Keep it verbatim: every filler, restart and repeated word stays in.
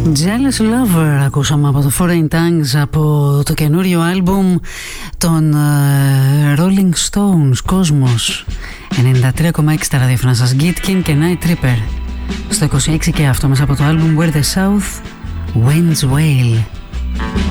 Jealous Lover ακούσαμε από το Foreign Tongues, από το καινούριο άλμπουμ των uh, Rolling Stones, Κόσμος. ενενήντα τρία κόμμα έξι τα ραδιόφωνα σας, Gitkin και Night Tripper. Στο είκοσι έξι και αυτό μέσα από το άλμπουμ Where the South Winds Wail.